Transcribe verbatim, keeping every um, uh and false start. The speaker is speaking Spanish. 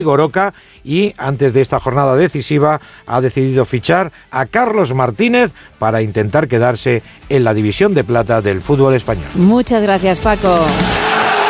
Goroca, y antes de esta jornada decisiva ha decidido fichar a Carlos Martínez para intentar quedarse en la división de plata del fútbol español. Muchas gracias, Paco.